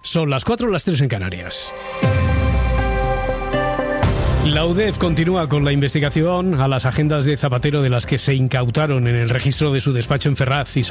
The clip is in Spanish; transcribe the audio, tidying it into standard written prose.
Son las 4, las 3 en Canarias. La UDEF continúa con la investigación a las agendas de Zapatero de las que se incautaron en el registro de su despacho en Ferraz y